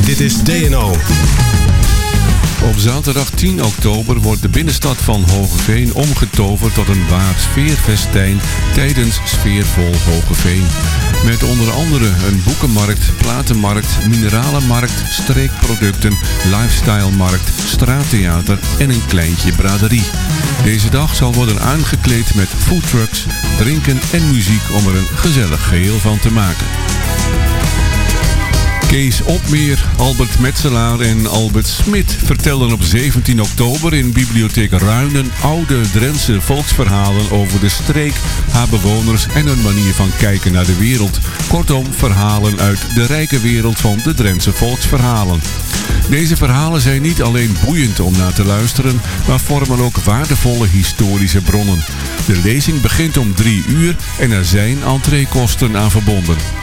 Dit is DNO. Op zaterdag 10 oktober wordt de binnenstad van Hoogeveen omgetoverd tot een waar sfeerfestijn tijdens Sfeervol Hoogeveen. Met onder andere een boekenmarkt, platenmarkt, mineralenmarkt, streekproducten, lifestylemarkt, straattheater en een kleintje braderie. Deze dag zal worden aangekleed met foodtrucks, drinken en muziek om er een gezellig geheel van te maken. Kees Opmeer, Albert Metselaar en Albert Smit vertellen op 17 oktober in Bibliotheek Ruinen oude Drentse volksverhalen over de streek, haar bewoners en hun manier van kijken naar de wereld. Kortom, verhalen uit de rijke wereld van de Drentse volksverhalen. Deze verhalen zijn niet alleen boeiend om naar te luisteren, maar vormen ook waardevolle historische bronnen. De lezing begint om 3 uur en er zijn entreekosten aan verbonden.